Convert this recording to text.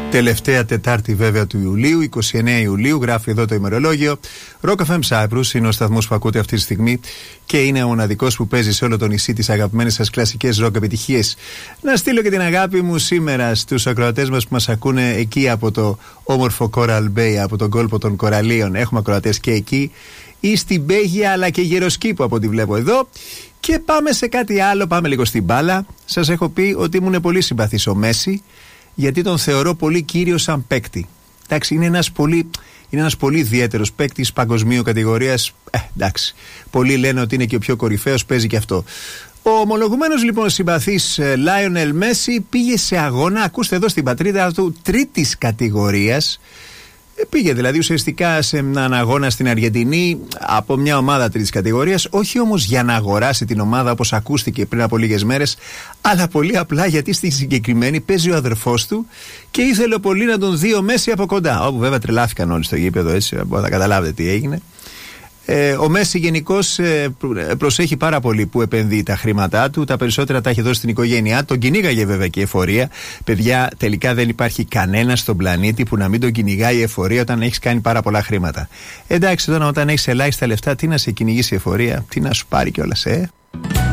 Τελευταία Τετάρτη βέβαια του Ιουλίου, 29 Ιουλίου, γράφει εδώ το ημερολόγιο. Rock FM Cyprus είναι ο σταθμός που ακούτε αυτή τη στιγμή και είναι ο μοναδικός που παίζει σε όλο το νησί τις αγαπημένες σας κλασικές rock επιτυχίες. Να στείλω και την αγάπη μου σήμερα στους ακροατές μας που μας ακούνε εκεί από το όμορφο Coral Bay, από τον κόλπο των Κοραλίων. Έχουμε ακροατές και εκεί, ή στην Πέγια αλλά και Γεροσκήπο από ό,τι βλέπω εδώ. Και πάμε σε κάτι άλλο, πάμε λίγο στην μπάλα. Σας έχω πει ότι μου είναι πολύ συμπαθής ο Μέση, γιατί τον θεωρώ πολύ κύριο σαν παίκτη. Εντάξει, είναι ένας πολύ ιδιαίτερος παίκτης παγκοσμίου κατηγορίας. Εντάξει, πολλοί λένε ότι είναι και ο πιο κορυφαίος, παίζει και αυτό. Ο ομολογουμένος λοιπόν συμπαθής Λάιονελ Μέση πήγε σε αγώνα, ακούστε εδώ στην πατρίδα του, τρίτης κατηγορίας. Πήγε δηλαδή ουσιαστικά σε έναν αγώνα στην Αργεντινή από μια ομάδα τρίτης κατηγορίας, όχι όμως για να αγοράσει την ομάδα όπως ακούστηκε πριν από λίγες μέρες, αλλά πολύ απλά γιατί στη συγκεκριμένη παίζει ο αδερφός του και ήθελε πολύ να τον δει ο Μέση από κοντά. Όπου βέβαια τρελάθηκαν όλοι στο γήπεδο, έτσι, θα καταλάβετε τι έγινε. Ο Μέση γενικώς προσέχει πάρα πολύ που επενδύει τα χρήματά του. Τα περισσότερα τα έχει δώσει στην οικογένειά. Τον κυνήγαγε βέβαια και η εφορία. Παιδιά, τελικά δεν υπάρχει κανένας στον πλανήτη που να μην τον κυνηγάει η εφορία όταν έχεις κάνει πάρα πολλά χρήματα. Εντάξει, τώρα όταν έχεις ελάχιστα λεφτά, τι να σε κυνηγήσει η εφορία, τι να σου πάρει κιόλας,